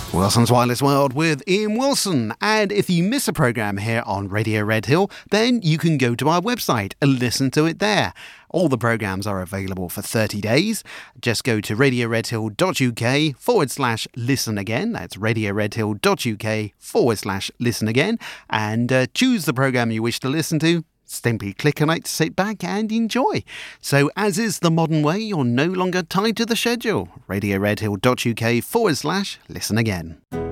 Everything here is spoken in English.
Wilson's Wireless World with Ian Wilson. And if you miss a programme here on Radio Red Hill, then you can go to our website and listen to it there. All the programmes are available for 30 days. Just go to radioredhill.uk/listen again. That's radioredhill.uk/listen again. And choose the programme you wish to listen to. Simply click on it, sit back and enjoy. So as is the modern way, you're no longer tied to the schedule. radioredhill.uk/listen again.